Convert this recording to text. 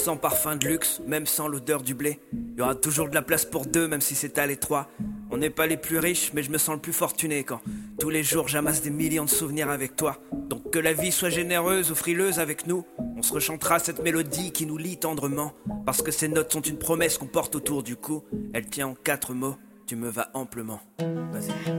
Sans parfum de luxe, même sans l'odeur du blé. Y aura toujours de la place pour deux, même si c'est à l'étroit. On n'est pas les plus riches, mais je me sens le plus fortuné quand tous les jours j'amasse des millions de souvenirs avec toi. Donc que la vie soit généreuse ou frileuse avec nous, on se rechantera cette mélodie qui nous lie tendrement. Parce que ces notes sont une promesse qu'on porte autour du cou. Elle tient en 4 mots, tu me vas amplement. Vas-y.